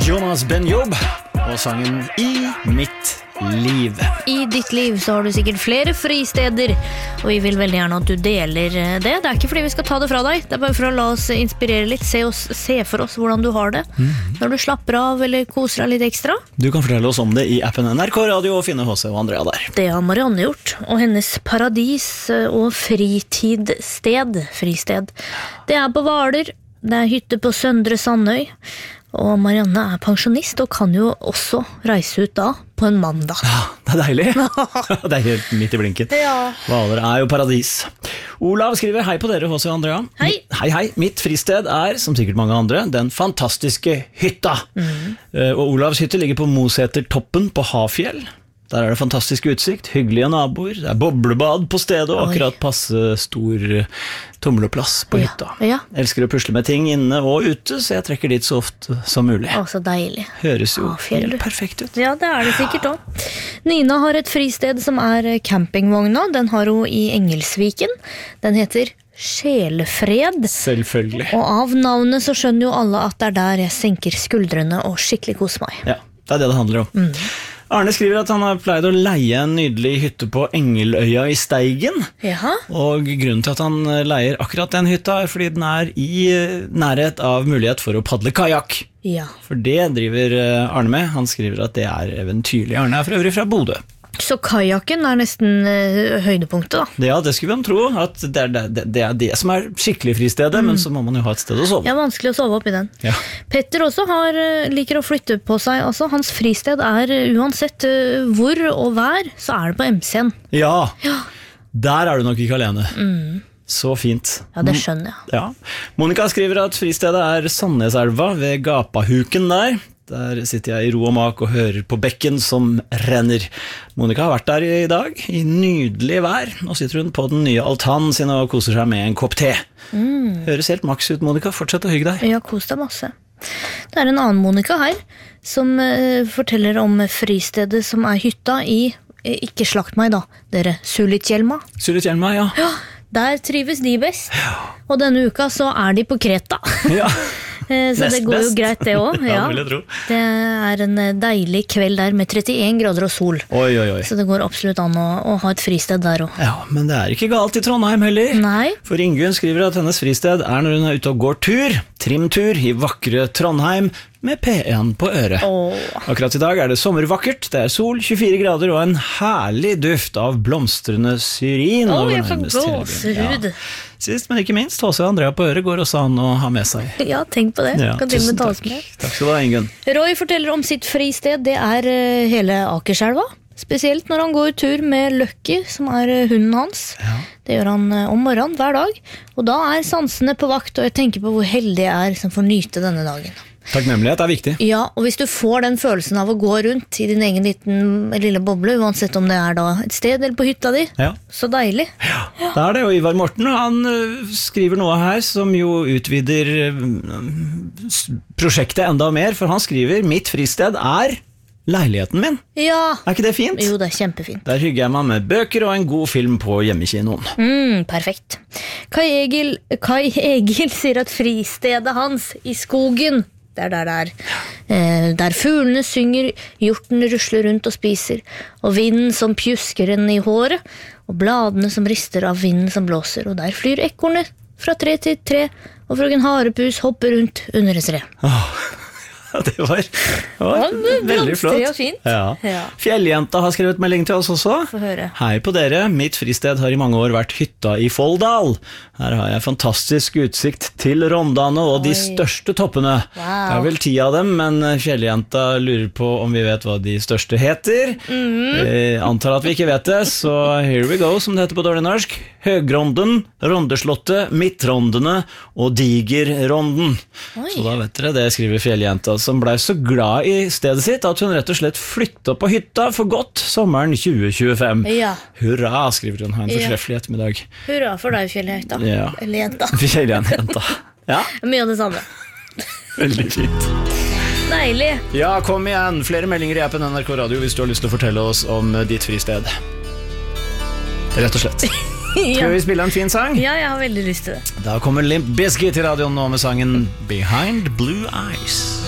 Jonas Ben-Job og sangen I mitt liv. I ditt liv så har du sikkert flere fristeder, og vi vil veldig gjerne at du deler det. Det er ikke fordi vi skal ta det fra deg, det er bare for å la oss inspirere litt, se for oss hvordan du har det når du slapper av eller koser deg litt ekstra. Du kan fortelle oss om det i appen NRK Radio og finne H.C. og Andrea der. Det har Marianne gjort, og hennes paradis og fristed. Det er på Hvaler, det er hytte på Søndre Sandøy, og Marianne er pensjonist og kan jo også reise ut da på en mandag. Ja, det er deilig. Det er helt midt i blinken. Ja. Hvaler er jo paradis. Olav skriver, hei på dere, H.C. og Andrea. Hei. Hei. Mitt fristed er, som sikkert mange andre, den fantastiske hytta. Og Olavs hytte ligger på Mosetertoppen på Hafjell. Der er det fantastisk utsikt, hyggelige naboer, det er boblebad på stedet og akkurat passe stor tomleplass på hytta. Ja. Elsker å pusle med ting inne og ute, så jeg trekker dit så ofte som mulig. Å, så deilig. Høres jo Hafjell. helt perfekt ut. Ja, det er det sikkert også. Nina har et fristed som er campingvogna, den har hun i Engelsviken. Den heter Sjelefred. Selvfølgelig. Og av navnet så skjønner jo alle at det er der jeg senker skuldrene og skikkelig koser meg. Ja, det er det det handler om. Arne skriver at han har pleid å leie en nydelig hytte på Engeløya i Steigen. Jaha. Og grunnen til at han leier akkurat den hytta er fordi den er i nærhet av mulighet for å padle kajak. Ja. For det driver Arne med. Han skriver at det er eventyrlig. Arne er for øvrig fra Bodø. Så kajakken er nesten høydepunktet da. Ja, det skulle man tro. At det er det som er skikkelig fristedet, men så må man jo ha et sted å sove. Ja, vanskelig å sove opp i den. Ja. Petter også liker å flytte på seg. Altså, hans fristed er uansett hvor og vær, så er det på MC-en. Ja, der er du nok ikke alene. Så fint. Ja, det skjønner jeg. Ja. Monika skriver at fristedet er Sandneselva ved Gapahuken der. Der sitter jeg i ro og mak og hører på bekken som renner. Monika har vært der i dag, i nydelig vær. Nå sitter hun på den nye altanen sin og koser seg med en kopp te. Høres helt maks ut, Monika. Fortsett å hygge deg. Ja, kos deg masse. Det er en annen Monika her, som forteller om fristedet som er hytta i, ikke slakt meg da, dere, Sulitjelma. Sulitjelma, ja. Ja, der trives de best. Og denne uka så er de på Kreta. Ja. Så det går jo greit det også. Ja, vil jeg tro. Det er en deilig kveld der med 31 grader og sol. Oi. Så det går absolutt an å ha et fristed der også. Ja, men det er ikke galt i Trondheim heller. Nei. For Ingunn skriver at hennes fristed er når hun er ute og går tur, trimtur i vakre Trondheim, med P1 på øret. Akkurat i dag er det sommervakkert, det er sol, 24 grader og en herlig duft av blomstrende syrin. Jeg får gåsehud. Ja. Sist, men ikke minst, H.C. og Andrea på øret går også an å ha med seg. Ja, tenk på det. Ja, kan til og med tusen ta oss takk. med. Takk skal du ha, Ingunn. Roy forteller om sitt fristed, det er hele Akerselva. Spesielt når han går tur med Lucky, som er hunden hans. Ja. Det gjør han om morgenen hver dag. Og da er sansene på vakt, og jeg tenker på hvor heldig jeg er som får nyte denne dagen. Takknemlighet er viktig. Ja, og hvis du får den følelsen av å gå rundt i din egen lille boble, uansett om det er da et sted eller på hytta di, så deilig. Ja, det er det. Og Ivar Morten, han skriver noe her som jo utvider prosjektet enda mer, for han skriver, mitt fristed er leiligheten min. Ja. Er ikke det fint? Jo, det er kjempefint. Der hygger jeg meg med bøker og en god film på hjemmekinoen. Perfekt. Kai Egil sier at fristedet hans i skogen, der fuglene synger, hjortene rusler rundt og spiser, og vinden som pjusker henne i håret, og bladene som rister av vinden som blåser, og der flyr ekornet fra tre til tre, og frøken Harepus hopper rundt under et tre. Det var veldig flott. Og fint. Ja. Fjelljenta har skrevet melding til oss også. Få høre. Hei på dere, mitt fristed har i mange år vært hytta i Folldal. Her har jeg fantastisk utsikt til Rondane og de største toppene. Det er vel 10 av dem, men fjelljenta lurer på om vi vet hva de største heter. Antar at vi ikke vet det, så here we go, som det heter på dårlig norsk. Høgronden, Rondeslottet, Midtrondene og Digerronden. Så da vet dere, det skriver fjelljenta, som ble så glad i stedet sitt at hun rett og slett flyttet på hytta for godt sommeren 2025. Ja. Hurra, skriver hun. Ha en fortreffelig ettermiddag. Hurra for deg, fjelljenta. Ja. Eller jenta. Fjelljenta. Ja. Mye av det samme. Veldig fint. Deilig. Ja, kom igjen. Flere meldinger i appen NRK Radio hvis du har lyst til å fortelle oss om ditt fristed. Rett og slett. Skal vi spille en fin sang? Ja, jeg har veldig lyst til det. Da kommer Limp Bizkit til radioen nå med sangen Behind Blue Eyes.